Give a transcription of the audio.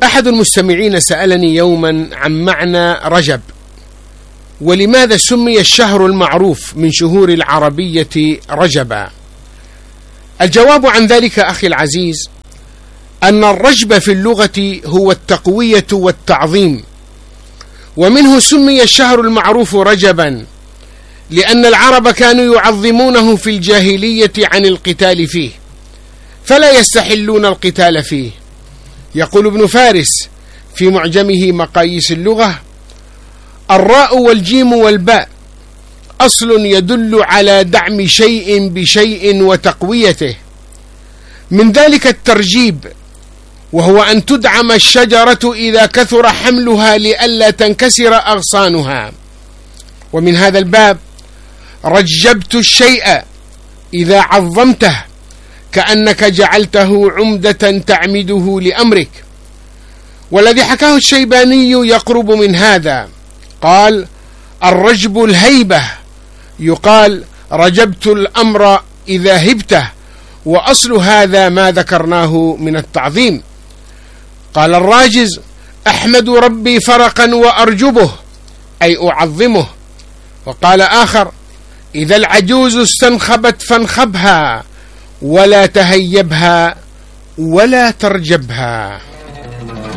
أحد المستمعين سألني يوما عن معنى رجب، ولماذا سمي الشهر المعروف من شهور العربية رجبا. الجواب عن ذلك أخي العزيز أن الرجب في اللغة هو التقوية والتعظيم، ومنه سمي الشهر المعروف رجبا لأن العرب كانوا يعظمونه في الجاهلية عن القتال فيه، فلا يستحلون القتال فيه. يقول ابن فارس في معجمه مقاييس اللغة: الراء والجيم والباء أصل يدل على دعم شيء بشيء وتقويته، من ذلك الترجيب، وهو أن تدعم الشجرة إذا كثر حملها لئلا تنكسر أغصانها. ومن هذا الباب رجبت الشيء إذا عظمته، كأنك جعلته عمدة تعمده لأمرك. والذي حكاه الشيباني يقرب من هذا، قال: الرجب الهيبة، يقال رجبت الأمر إذا هبته، وأصل هذا ما ذكرناه من التعظيم. قال الراجز: أحمد ربي فرقا وأرجبه، أي أعظمه. وقال آخر: إذا العجوز استنخبت فانخبها، ولا تهيبها ولا ترجبها.